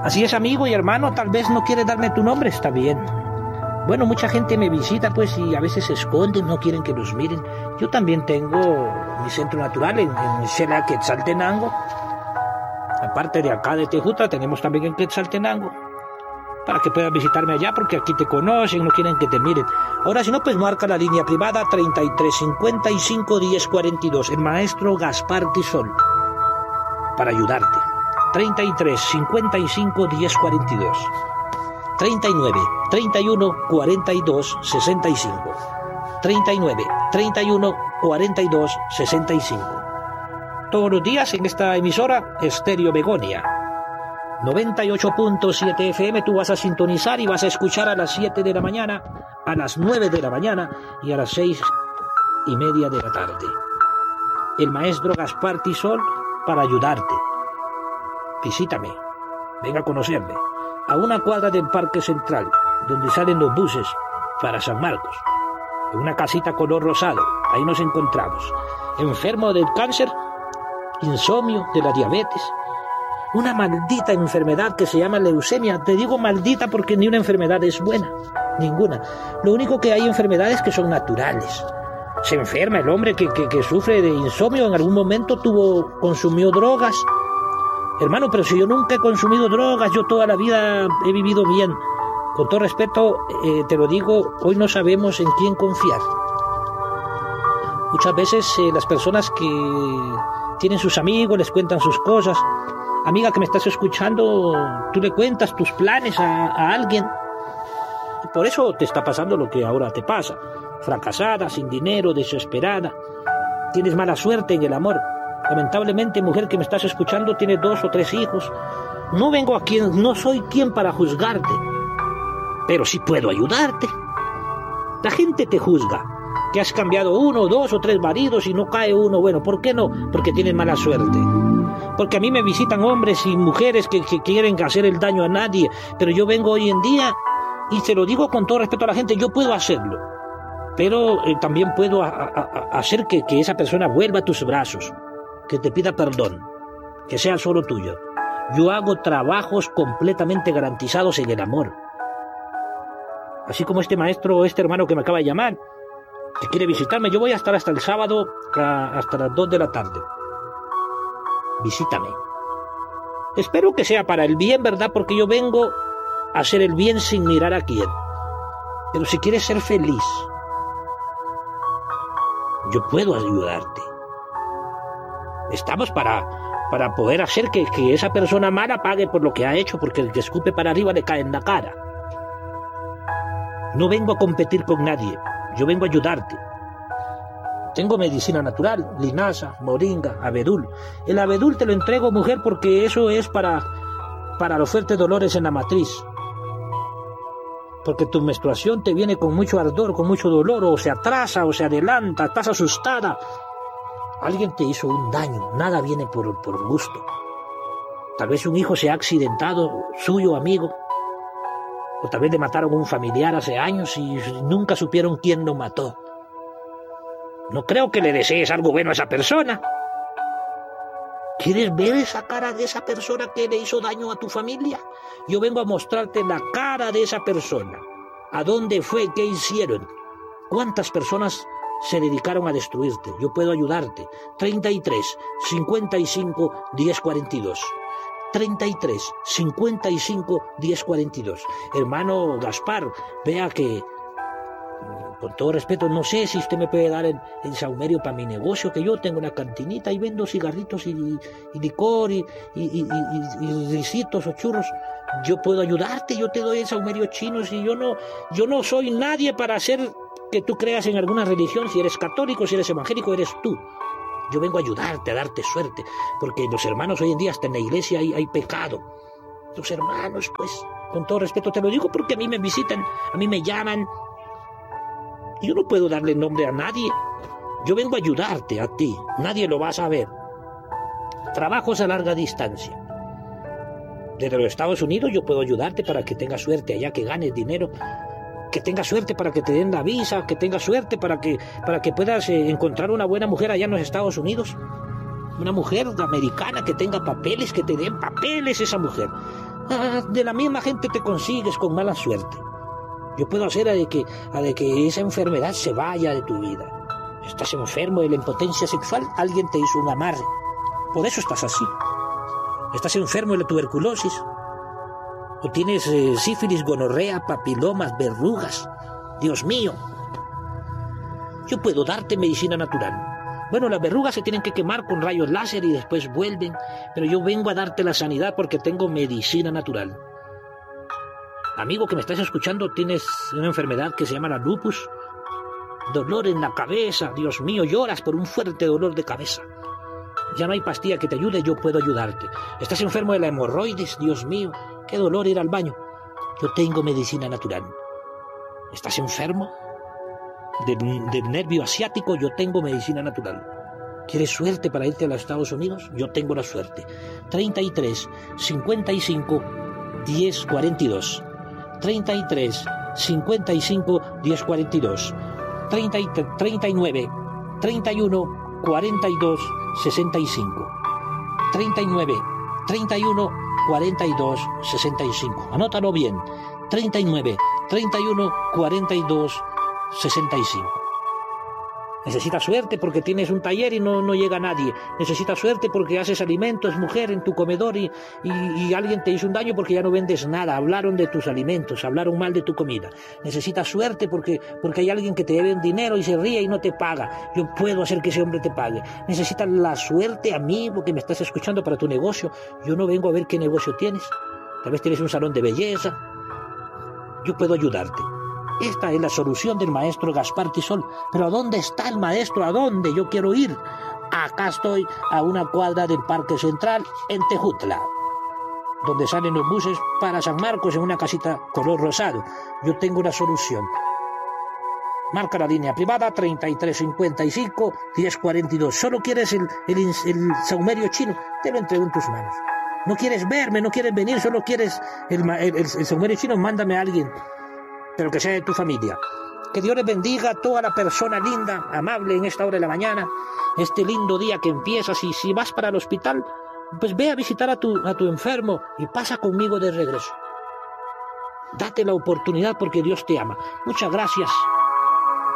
Así es, amigo y hermano, tal vez no quieres darme tu nombre, está bien. Bueno, mucha gente me visita, pues, y a veces se esconden, no quieren que los miren. Yo también tengo mi centro natural en Xela, Quetzaltenango. Aparte de acá de Tejuta, tenemos también en Quetzaltenango, para que puedas visitarme allá, porque aquí te conocen, no quieren que te miren. Ahora, si no, pues marca la línea privada 33 55 10 42, el maestro Gaspar Tisol, para ayudarte. 33 55 10 42, 39 31 42 65, 39 31 42 65. Todos los días en esta emisora Estéreo Begonia 98.7 FM. Tú vas a sintonizar y vas a escuchar a las 7 de la mañana, a las 9 de la mañana y a las 6:30 de la tarde. El maestro Gaspar Tisol, para ayudarte. Visítame, venga a conocerme, a una cuadra del Parque Central, donde salen los buses para San Marcos, en una casita color rosado. Ahí nos encontramos. Enfermo del cáncer, insomnio, de la diabetes, una maldita enfermedad que se llama leucemia. Te digo maldita porque ni una enfermedad es buena, ninguna. Lo único que hay enfermedades que son naturales. Se enferma el hombre que sufre de insomnio, en algún momento consumió drogas. Hermano, pero si yo nunca he consumido drogas, yo toda la vida he vivido bien. Con todo respeto, te lo digo, hoy no sabemos en quién confiar. Muchas veces las personas que tienen sus amigos les cuentan sus cosas. Amiga que me estás escuchando, tú le cuentas tus planes a alguien. Y por eso te está pasando lo que ahora te pasa. Fracasada, sin dinero, desesperada. Tienes mala suerte en el amor. Lamentablemente, mujer que me estás escuchando, tiene 2 o 3 hijos. No soy quien para juzgarte, pero sí puedo ayudarte. La gente te juzga, que has cambiado 1, 2 o 3 maridos y no cae uno. Bueno, ¿por qué no? Porque tienes mala suerte. Porque a mí me visitan hombres y mujeres que quieren hacer el daño a nadie, pero yo vengo hoy en día, y te lo digo con todo respeto a la gente, yo puedo hacerlo, pero también puedo hacer que esa persona vuelva a tus brazos, que te pida perdón, que sea solo tuyo. Yo hago trabajos completamente garantizados en el amor. Así como este maestro, este hermano que me acaba de llamar, que quiere visitarme, yo voy a estar hasta el sábado, hasta las 2 de la tarde. Visítame. Espero que sea para el bien, ¿verdad? Porque yo vengo a hacer el bien sin mirar a quién. Pero si quieres ser feliz, yo puedo ayudarte. Estamos para poder hacer que esa persona mala pague por lo que ha hecho, porque el que escupe para arriba le cae en la cara. No vengo a competir con nadie, yo vengo a ayudarte. Tengo medicina natural, linaza, moringa, abedul. El abedul te lo entrego, mujer, porque eso es para los fuertes dolores en la matriz. Porque tu menstruación te viene con mucho ardor, con mucho dolor, o se atrasa, o se adelanta, estás asustada. Alguien te hizo un daño, nada viene por gusto. Tal vez un hijo se ha accidentado, suyo, amigo. O tal vez le mataron a un familiar hace años y nunca supieron quién lo mató. No creo que le desees algo bueno a esa persona. ¿Quieres ver esa cara de esa persona que le hizo daño a tu familia? Yo vengo a mostrarte la cara de esa persona. ¿A dónde fue? ¿Qué hicieron? ¿Cuántas personas se dedicaron a destruirte? Yo puedo ayudarte. 33 55 10 42. 33 55 10 42. Hermano Gaspar, vea que, con todo respeto, no sé si usted me puede dar el saumerio para mi negocio, que yo tengo una cantinita y vendo cigarritos y licor y risitos o churros. Yo puedo ayudarte, yo te doy el saumerio chino. Si yo no soy nadie para hacer que tú creas en alguna religión. Si eres católico, si eres evangélico, eres tú. Yo vengo a ayudarte, a darte suerte, porque los hermanos hoy en día, hasta en la iglesia hay pecado. Los hermanos, pues, con todo respeto te lo digo, porque a mí me visitan, a mí me llaman. Yo no puedo darle nombre a nadie. Yo vengo a ayudarte a ti. Nadie lo va a saber. Trabajos a larga distancia. Desde los Estados Unidos yo puedo ayudarte para que tengas suerte allá, que ganes dinero, que tengas suerte para que te den la visa, que tengas suerte para que puedas encontrar una buena mujer allá en los Estados Unidos. Una mujer americana que tenga papeles, que te den papeles esa mujer. De la misma gente te consigues con mala suerte. Yo puedo hacer a de que esa enfermedad se vaya de tu vida. Estás enfermo de la impotencia sexual, alguien te hizo un amarre. Por eso estás así. Estás enfermo de la tuberculosis. O tienes sífilis, gonorrea, papilomas, verrugas. Dios mío. Yo puedo darte medicina natural. Bueno, las verrugas se tienen que quemar con rayos láser y después vuelven. Pero yo vengo a darte la sanidad porque tengo medicina natural. Amigo que me estás escuchando, tienes una enfermedad que se llama la lupus. Dolor en la cabeza, Dios mío, lloras por un fuerte dolor de cabeza. Ya no hay pastilla que te ayude, yo puedo ayudarte. Estás enfermo de la hemorroides, Dios mío, qué dolor ir al baño. Yo tengo medicina natural. ¿Estás enfermo del nervio asiático? Yo tengo medicina natural. ¿Quieres suerte para irte a los Estados Unidos? Yo tengo la suerte. 33 55 10 42. 33 55 10 42. 39 31 42 65. 39 31 42 65. Anótalo bien. 39 31 42 65. Necesitas suerte porque tienes un taller y no llega nadie. Necesitas suerte porque haces alimentos, mujer, en tu comedor y alguien te hizo un daño porque ya no vendes nada. Hablaron de tus alimentos, hablaron mal de tu comida. Necesitas suerte porque hay alguien que te debe un dinero y se ríe y no te paga. Yo puedo hacer que ese hombre te pague. Necesitas la suerte, amigo, que me estás escuchando, para tu negocio. Yo no vengo a ver qué negocio tienes. Tal vez tienes un salón de belleza. Yo puedo ayudarte. Esta es la solución del maestro Gaspar Tisol. Pero ¿a dónde está el maestro? ¿A dónde? Yo quiero ir. Acá estoy, a una cuadra del Parque Central, en Tejutla, donde salen los buses para San Marcos, en una casita color rosado. Yo tengo una solución. Marca la línea privada 3355 1042. Solo quieres el saumerio chino, te lo entrego en tus manos. No quieres verme, no quieres venir, solo quieres el saumerio chino, mándame a alguien, pero que sea de tu familia. Que Dios les bendiga a toda la persona linda, amable en esta hora de la mañana, este lindo día que empiezas. Y si vas para el hospital, pues ve a visitar a tu enfermo y pasa conmigo de regreso. Date la oportunidad porque Dios te ama. Muchas gracias.